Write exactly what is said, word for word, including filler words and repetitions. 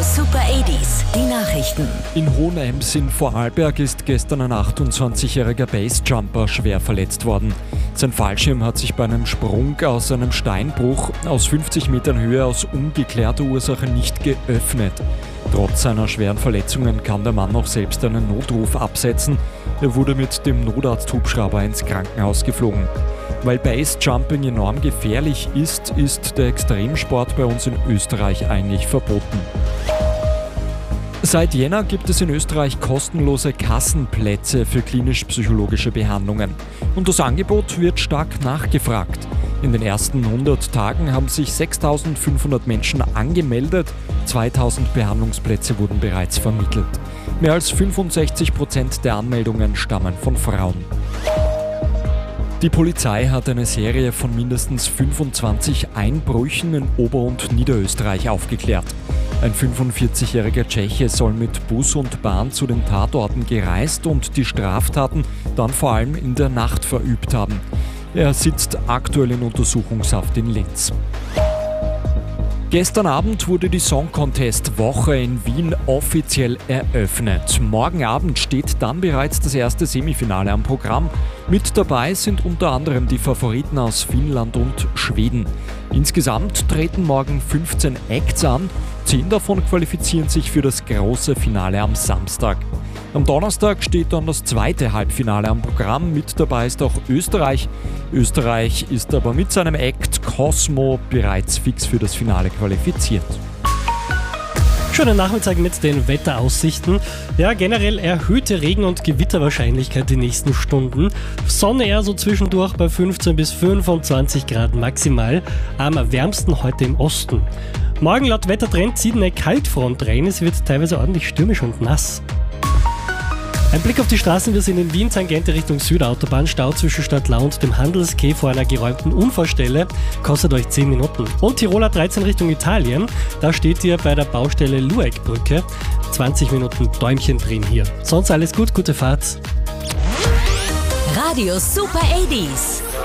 Super achtziger, die Nachrichten. In Hohenems in Vorarlberg ist gestern ein achtundzwanzigjähriger Basejumper schwer verletzt worden. Sein Fallschirm hat sich bei einem Sprung aus einem Steinbruch aus fünfzig Metern Höhe aus ungeklärter Ursache nicht geöffnet. Trotz seiner schweren Verletzungen kann der Mann noch selbst einen Notruf absetzen. Er wurde mit dem Notarzthubschrauber ins Krankenhaus geflogen. Weil Basejumping enorm gefährlich ist, ist der Extremsport bei uns in Österreich eigentlich verboten. Seit Jänner gibt es in Österreich kostenlose Kassenplätze für klinisch-psychologische Behandlungen. Und das Angebot wird stark nachgefragt. In den ersten hundert Tagen haben sich sechstausendfünfhundert Menschen angemeldet, zweitausend Behandlungsplätze wurden bereits vermittelt. Mehr als fünfundsechzig Prozent der Anmeldungen stammen von Frauen. Die Polizei hat eine Serie von mindestens fünfundzwanzig Einbrüchen in Ober- und Niederösterreich aufgeklärt. Ein fünfundvierzigjähriger Tscheche soll mit Bus und Bahn zu den Tatorten gereist und die Straftaten dann vor allem in der Nacht verübt haben. Er sitzt aktuell in Untersuchungshaft in Linz. Gestern Abend wurde die Song Contest Woche in Wien offiziell eröffnet. Morgen Abend steht dann bereits das erste Semifinale am Programm. Mit dabei sind unter anderem die Favoriten aus Finnland und Schweden. Insgesamt treten morgen fünfzehn Acts an. Zehn davon qualifizieren sich für das große Finale am Samstag. Am Donnerstag steht dann das zweite Halbfinale am Programm. Mit dabei ist auch Österreich. Österreich ist aber mit seinem Act Cosmo bereits fix für das Finale qualifiziert. Schönen Nachmittag mit den Wetteraussichten. Ja, generell erhöhte Regen- und Gewitterwahrscheinlichkeit die nächsten Stunden. Sonne eher so zwischendurch bei fünfzehn bis fünfundzwanzig Grad maximal. Am wärmsten heute im Osten. Morgen laut Wettertrend zieht eine Kaltfront rein. Es wird teilweise ordentlich stürmisch und nass. Ein Blick auf die Straßen, wir sind in Wien, Tangente Richtung Südautobahn, Stau zwischen Stadtlau und dem Handelsquai vor einer geräumten Unfallstelle, kostet euch zehn Minuten. Und Tiroler dreizehn Richtung Italien, da steht ihr bei der Baustelle Lueckbrücke, zwanzig Minuten Däumchen drehen hier. Sonst alles gut, gute Fahrt. Radio Super achtziger.